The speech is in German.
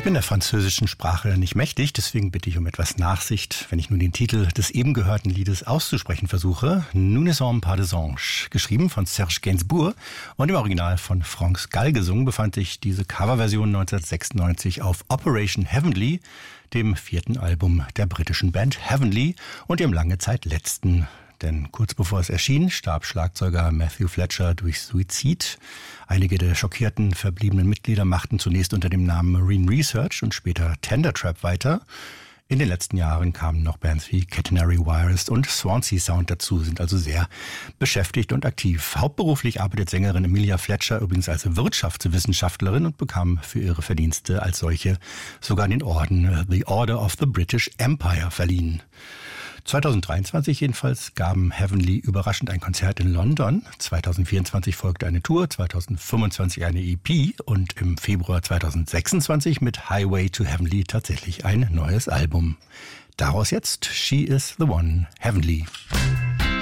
Ich bin der französischen Sprache nicht mächtig, deswegen bitte ich um etwas Nachsicht, wenn ich nun den Titel des eben gehörten Liedes auszusprechen versuche. Nous ne sommes pas des anges. Geschrieben von Serge Gainsbourg und im Original von Franz Gall gesungen, befand sich diese Coverversion 1996 auf Operation Heavenly, dem 4. Album der britischen Band Heavenly und ihrem lange Zeit letzten. Denn kurz bevor es erschien, starb Schlagzeuger Matthew Fletcher durch Suizid. Einige der schockierten verbliebenen Mitglieder machten zunächst unter dem Namen Marine Research und später Tender Trap weiter. In den letzten Jahren kamen noch Bands wie Catenary Wireless und Swansea Sound dazu, sind also sehr beschäftigt und aktiv. Hauptberuflich arbeitet Sängerin Emilia Fletcher übrigens als Wirtschaftswissenschaftlerin und bekam für ihre Verdienste als solche sogar den Orden The Order of the British Empire verliehen. 2023 jedenfalls gaben Heavenly überraschend ein Konzert in London. 2024 folgte eine Tour, 2025 eine EP und im Februar 2026 mit Highway to Heavenly tatsächlich ein neues Album. Daraus jetzt She is the One, Heavenly.